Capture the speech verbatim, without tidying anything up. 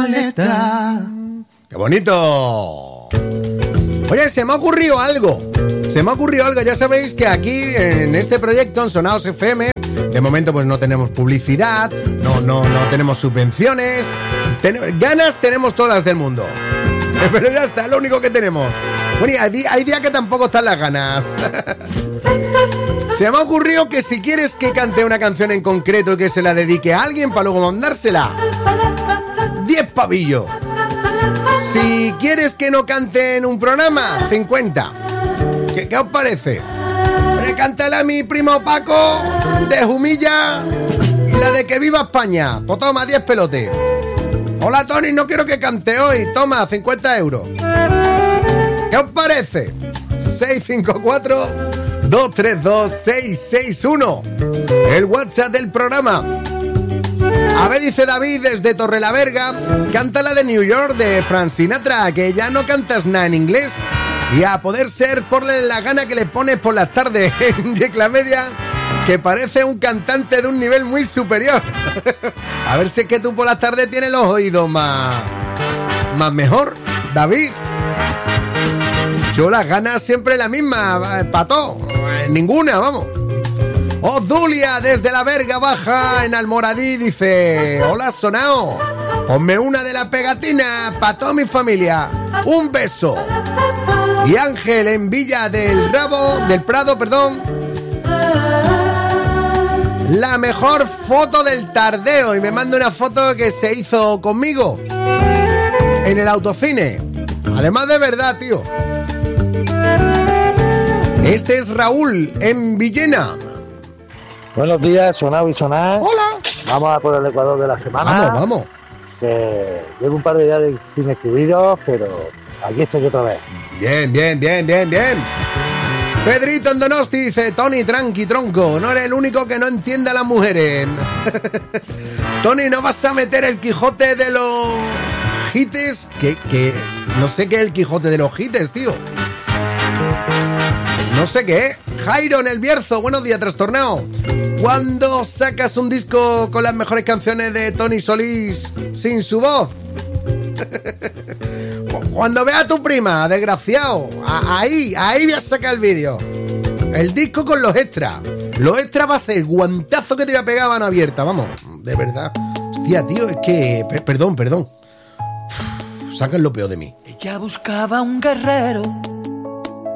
Violeta. ¡Qué bonito! Oye, se me ha ocurrido algo. Se me ha ocurrido algo. Ya sabéis que aquí, en este proyecto, en Sonaos F M, de momento pues no tenemos publicidad, no, no, no tenemos subvenciones. Ten- ganas tenemos todas del mundo. Pero ya está, es lo único que tenemos. Bueno, y hay, di- hay días que tampoco están las ganas. Se me ha ocurrido que si quieres que cante una canción en concreto y que se la dedique a alguien para luego mandársela, diez pavillos. Si quieres que no cante en un programa, cincuenta. ¿Qué, qué os parece? Eh, Cántala a mi primo Paco de Jumilla y la de Que Viva España. Pues toma, diez pelotes. Hola Tony, no quiero que cante hoy. Toma, cincuenta euros. ¿Qué os parece? seis cinco cuatro, dos tres dos, seis seis uno. El WhatsApp del programa. A ver, dice David desde Torrelavega, canta la de New York de Frank Sinatra, que ya no cantas nada en inglés. Y a poder ser por la gana que le pones por las tardes en Yecla Media, que parece un cantante de un nivel muy superior. A ver si es que tú por las tardes tienes los oídos más, más mejor, David. Yo las ganas siempre la misma, pato, ninguna, vamos. Obdulia desde la Verga Baja en Almoradí dice: hola Sonao, ponme una de la pegatina para toda mi familia, un beso. Y Ángel en Villa del Rabo, del Prado, perdón, la mejor foto del tardeo, y me manda una foto que se hizo conmigo en el autocine. Además de verdad, tío. Este es Raúl en Villena. Buenos días, Sonao y Sonar. Hola. Vamos a por el Ecuador de la semana. Vamos, vamos. Que llevo un par de días de- sin escribiros, pero aquí estoy otra vez. Bien, bien, bien, bien, bien. Pedrito en Donosti dice: Tony, tranqui, tronco, no eres el único que no entiende a las mujeres. Tony, ¿no vas a meter el Quijote de los hites? Que, que no sé qué es el Quijote de los hites, tío. No sé qué es. Jairo en el Bierzo, buenos días, trastornado. ¿Cuándo sacas un disco con las mejores canciones de Tony Solís sin su voz? Cuando vea a tu prima, desgraciado. A- Ahí, ahí voy a sacar el vídeo. El disco con los extras. Los extras va a hacer guantazo que te voy a pegar a mano abierta, vamos. De verdad. Hostia, tío, es que... per- Perdón, perdón. Uf, sacan lo peor de mí. Ella buscaba un guerrero